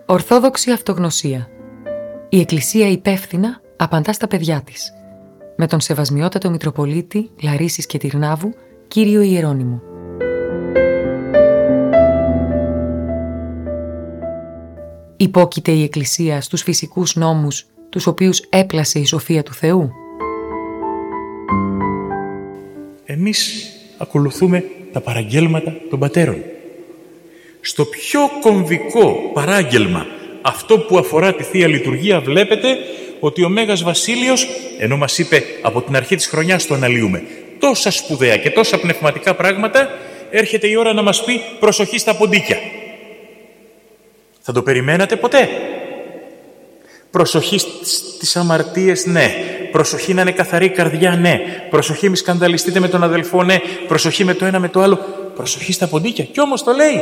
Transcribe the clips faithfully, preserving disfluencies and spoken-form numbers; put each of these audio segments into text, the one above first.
Ορθόδοξη αυτογνωσία. Η Εκκλησία υπεύθυνα απαντά στα παιδιά της. Με τον Σεβασμιότατο Μητροπολίτη Λαρίσης και Τυρνάβου, Κύριο Ιερώνυμο. Υπόκειται η Εκκλησία στους φυσικούς νόμους, τους οποίους έπλασε η σοφία του Θεού. Εμείς ακολουθούμε τα παραγγέλματα των πατέρων. Στο πιο κομβικό παράγγελμα, αυτό που αφορά τη Θεία Λειτουργία, βλέπετε ότι ο Μέγας Βασίλειος, ενώ μας είπε από την αρχή της χρονιάς το αναλύουμε, τόσα σπουδαία και τόσα πνευματικά πράγματα, έρχεται η ώρα να μας πει προσοχή στα ποντίκια. Θα το περιμένατε ποτέ? Προσοχή στις αμαρτίες, ναι. Προσοχή να είναι καθαρή η καρδιά, ναι. Προσοχή μη σκανδαλιστείτε με τον αδελφό, ναι. Προσοχή με το ένα με το άλλο. Προσοχή στα ποντίκια. Κι όμως το λέει.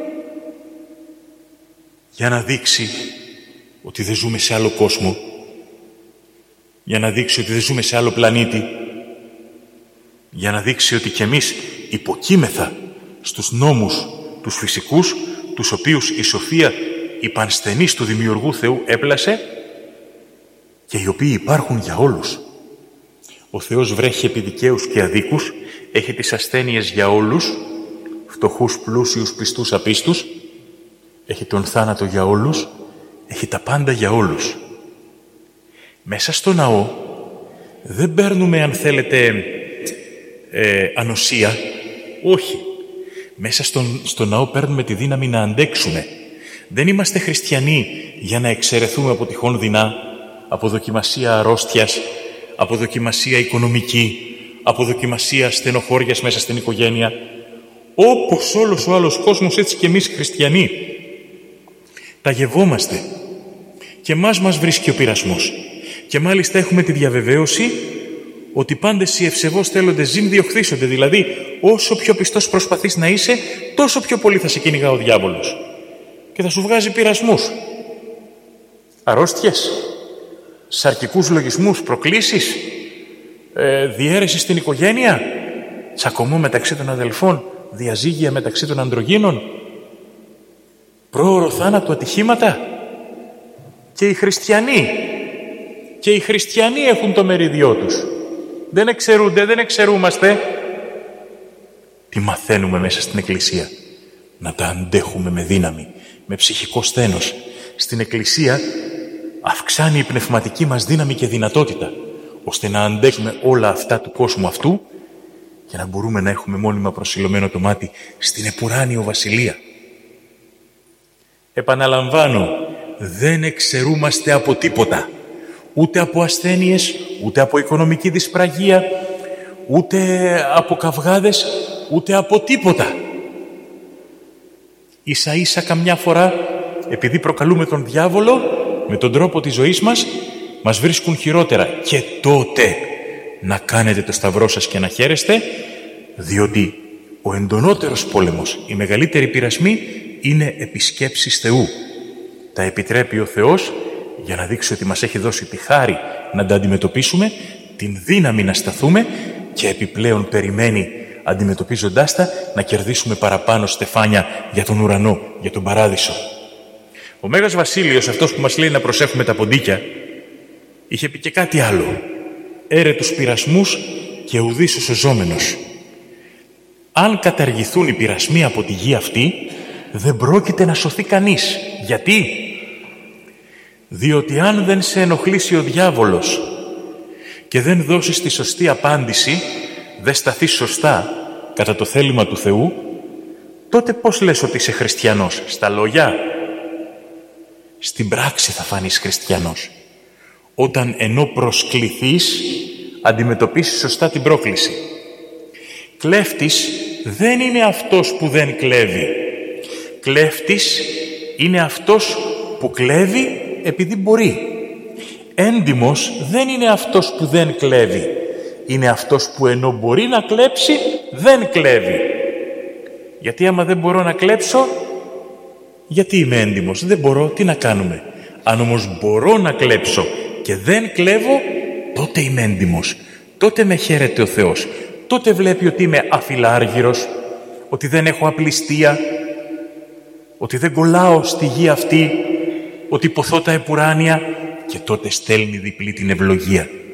Για να δείξει ότι δεν ζούμε σε άλλο κόσμο. Για να δείξει ότι δεν ζούμε σε άλλο πλανήτη. Για να δείξει ότι κι εμείς υποκείμεθα στους νόμους τους φυσικούς, τους οποίους η σοφία η πανσθενής του Δημιουργού Θεού έπλασε και οι οποίοι υπάρχουν για όλους. Ο Θεός βρέχει επί δικαίους και αδίκους, έχει τις ασθένειες για όλους, φτωχούς, πλούσιους, πιστούς, απίστους, έχει τον θάνατο για όλους, έχει τα πάντα για όλους. Μέσα στο ναό δεν παίρνουμε, αν θέλετε, ε, ανοσία, όχι. Μέσα στον, στο ναό παίρνουμε τη δύναμη να αντέξουμε. Δεν είμαστε χριστιανοί για να εξαιρεθούμε από τυχόν δεινά, από δοκιμασία αρρώστιας, από δοκιμασία οικονομική, από δοκιμασία στενοχώριας μέσα στην οικογένεια. Όπως όλος ο άλλος κόσμος, έτσι και εμείς χριστιανοί. Ταγευόμαστε. Και εμάς μας βρίσκει ο πειρασμός. Και μάλιστα έχουμε τη διαβεβαίωση ότι πάντες οι ευσεβώς θέλοντες ζήν διοχθήσονται. Δηλαδή, όσο πιο πιστός προσπαθείς να είσαι, τόσο πιο πολύ θα σε κυνηγά ο διάβολος. Και θα σου βγάζει πειρασμούς. Αρρώστιες, σαρκικούς λογισμούς, προκλήσεις, ε, διαίρεση στην οικογένεια, τσακωμό μεταξύ των αδελφών, διαζύγια μεταξύ των ανδρογύνων, πρόωρο θάνατο, ατυχήματα. Και οι χριστιανοί, και οι χριστιανοί έχουν το μεριδιό τους. Δεν εξαιρούνται, δεν εξαιρούμαστε. Τι μαθαίνουμε μέσα στην Εκκλησία? Να τα αντέχουμε με δύναμη, με ψυχικό σθένος. Στην Εκκλησία αυξάνει η πνευματική μας δύναμη και δυνατότητα, ώστε να αντέξουμε όλα αυτά του κόσμου αυτού και να μπορούμε να έχουμε μόνιμα προσιλωμένο το μάτι στην επουράνιο βασιλεία. Επαναλαμβάνω, δεν εξαιρούμαστε από τίποτα. Ούτε από ασθένειες, ούτε από οικονομική δυσπραγία, ούτε από καυγάδες, ούτε από τίποτα. Ίσα ίσα καμιά φορά, επειδή προκαλούμε τον διάβολο με τον τρόπο της ζωής μας, μας βρίσκουν χειρότερα. Και τότε να κάνετε το σταυρό σας και να χαίρεστε, διότι ο εντονότερος πόλεμος, η μεγαλύτερη πειρασμή είναι επισκέψεις Θεού. Τα επιτρέπει ο Θεός για να δείξει ότι μας έχει δώσει τη χάρη να τα αντιμετωπίσουμε, την δύναμη να σταθούμε και επιπλέον περιμένει, αντιμετωπίζοντάς τα, να κερδίσουμε παραπάνω στεφάνια για τον ουρανό, για τον παράδεισο. Ο Μέγας Βασίλειος, αυτός που μας λέει να προσέχουμε τα ποντίκια, είχε πει και κάτι άλλο. Έρε τους πειρασμούς και ουδής ο σωζόμενος. Αν καταργηθούν οι πειρασμοί από τη γη αυτή, δεν πρόκειται να σωθεί κανείς. Γιατί? Διότι αν δεν σε ενοχλήσει ο διάβολος και δεν δώσεις τη σωστή απάντηση, δεν σταθείς σωστά κατά το θέλημα του Θεού, τότε πώς λες ότι είσαι χριστιανός? Στα λόγια? Στην πράξη θα φανείς χριστιανός. Όταν ενώ προσκληθείς, αντιμετωπίσεις σωστά την πρόκληση. Κλέφτης δεν είναι αυτός που δεν κλέβει. Κλέφτης είναι αυτός που κλέβει επειδή μπορεί. Έντιμος δεν είναι αυτός που δεν κλέβει. Είναι αυτός που ενώ μπορεί να κλέψει, δεν κλέβει. Γιατί άμα δεν μπορώ να κλέψω, γιατί είμαι έντιμος? Δεν μπορώ, τι να κάνουμε? Αν όμως μπορώ να κλέψω και δεν κλέβω, τότε είμαι έντιμος. Τότε με χαίρεται ο Θεός. Τότε βλέπει ότι είμαι αφιλάργυρος, ότι δεν έχω απληστία, ότι δεν κολλάω στη γη αυτή ότι ποθώ τα επουράνια και τότε στέλνει διπλή την ευλογία.